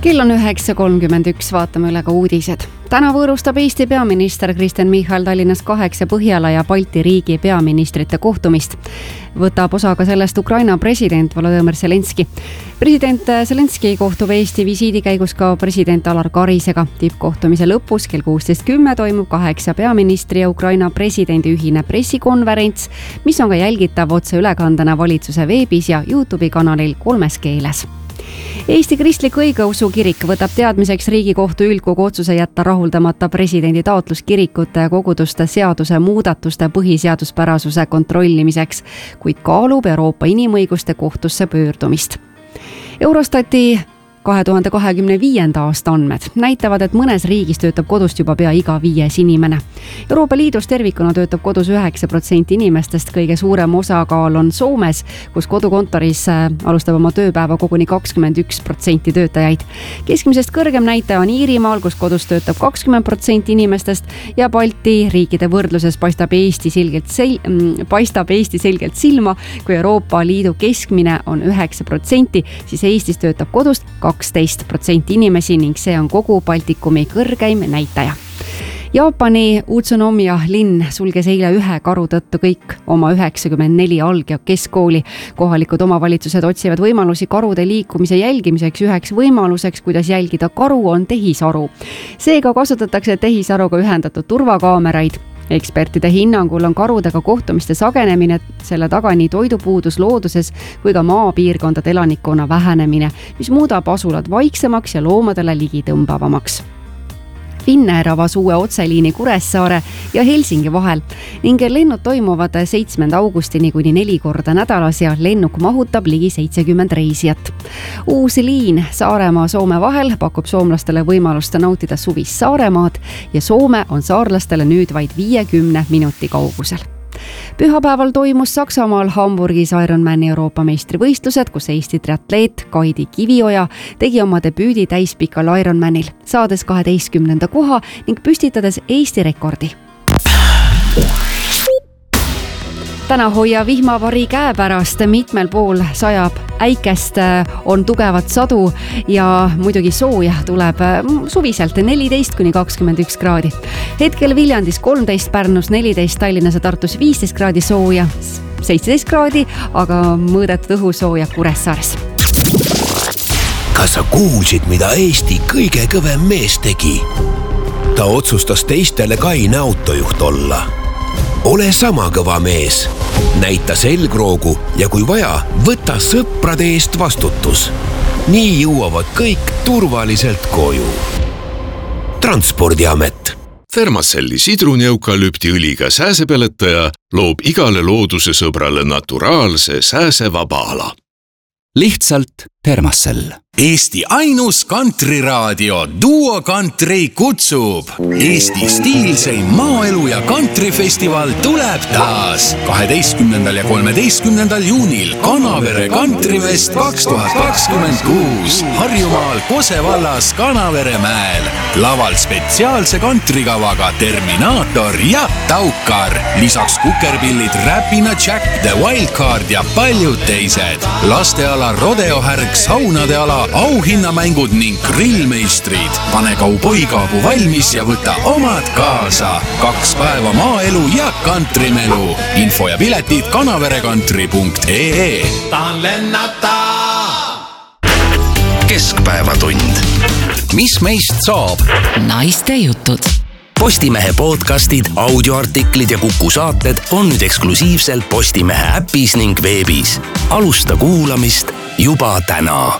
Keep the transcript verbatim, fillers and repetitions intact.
Kell on üheksa kolmkümmend üks, vaatame üle ka uudised. Täna võõrustab Eesti peaminister Kristen Michal Tallinnas kaheksa Põhjala ja Balti riigi peaministrite kohtumist. Võtab osa ka sellest Ukraina president Volodõmõr Zelenski. President Zelenski kohtub Eesti visiidi käigus ka president Alar Karisega. Tippkohtumise lõpus kell kuusteist kümme toimub kaheksa peaministri ja Ukraina presidendi ühine pressikonverents, mis on ka jälgitav otse ülekandena valitsuse veebis ja YouTube'i kanalil kolmes keeles. Eesti Kristlik Õigeusu Kirik võtab teadmiseks Riigikohtu üldkogu otsuse jätta rahuldamata presidendi taotlus kirikute ja koguduste seaduse muudatuste põhiseaduspärasuse kontrollimiseks, kuid kaalub Euroopa Inimõiguste kohtusse pöördumist. Eurostati kahe tuhande kahekümne viienda aasta andmed näitavad, et mõnes riigis töötab kodust juba pea iga viies inimene. Euroopa Liidus tervikuna töötab kodus üheksa protsenti inimestest, kõige suurem osakaal on Soomes, kus kodukontoris alustab oma tööpäeva koguni kakskümmend üks protsenti töötajaid. Keskmisest kõrgem näitaja on Iirimaal, kus kodus töötab kakskümmend protsenti inimestest ja Balti riikide võrdluses paistab Eesti selgelt, sel-, paistab Eesti selgelt silma, kui Euroopa Liidu keskmine on üheksa protsenti, siis Eestis töötab kodust kaksteist protsenti inimesi ning see on kogu Baltikumi kõrgeim näitaja. Jaapani Utsunomiya linn sulges eile ühe karu tõttu kõik oma üheksakümmend neli alg- ja keskkooli. Kohalikud omavalitsused otsivad võimalusi karude liikumise jälgimiseks. Üheks võimaluseks, kuidas jälgida karu, on tehisaru. Seega kasutatakse tehisaruga ühendatud turvakaameraid. Ekspertide hinnangul on karudega kohtumiste sagenemine selle taga nii toidupuudus looduses kui ka maapiirkondade elanikkonna vähenemine, mis muudab asulad vaiksemaks ja loomadele ligitõmbavamaks. Finnair avas uue otseliini Kuressaare ja Helsingi vahel ning lennud toimuvad seitsmenda augustini kuni neli korda nädalas ja lennuk mahutab ligi seitsekümmend reisijat. Uus liin Saaremaa Soome vahel pakub soomlastele võimalust nautida suvist Saaremaad ja Soome on saarlastele nüüd vaid viiekümne minuti kaugusel. Pühapäeval toimus Saksamaal Hamburgis Ironmani Euroopa meistrivõistlused, kus Eesti triatleet Kaidi Kivioja tegi oma debüüdi täispikal Ironmanil, saades kaheteistkümnenda koha ning püstitades Eesti rekordi. Täna hoia vihmavari käe pärast, mitmel pool sajab äikest, on tugevat sadu ja muidugi sooja tuleb suviselt neliteist kuni kakskümmend üks kraadi. Hetkel Viljandis kolmteist, Pärnus neliteist, Tallinnas ja Tartus viisteist kraadi sooja, seitseteist kraadi, aga mõõdetud õhusooja Kuressaares. Kas sa kuulsid, mida Eesti kõige kõvem mees tegi? Ta otsustas teistele kaine autojuht olla. Ole sama kõva mees, näita selgroogu ja kui vaja, võta sõprade eest vastutus. Nii jõuavad kõik turvaliselt koju. Transpordiamet. Thermacelli sidruni-eukalüptiõliga sääsepeletaja loob igale looduse sõbrale naturaalse sääsevaba ala. Lihtsalt Thermacell. Eesti ainus kantriraadio Duo Country kutsub. Eesti stiilseim maaelu ja kantrifestival tuleb taas. kaheteistkümnendal ja kolmeteistkümnendal juunil Kanavere Kantrifest kaks tuhat kakskümmend kuus. Harjumaal Kose vallas Kanavere mäel. Laval spetsiaalse kantrikavaga Terminaator ja Taukar. Lisaks kukerpillid Räpina Jack, The Wildcard ja paljud teised. Lasteala rodeohärg, saunade ala, auhinnamängud ning grillmeistrid. Pane kauboikaabu valmis ja võta omad kaasa. Kaks päeva maaelu ja kantrimelu. Info ja piletid kanaverekantri punkt ee. Tahan lennata! Keskpäevatund. Mis meist saab? Naiste jutud. Postimehe podcastid, audioartiklid ja Kuku saated on nüüd eksklusiivselt Postimehe äpis ning veebis. Alusta kuulamist juba täna.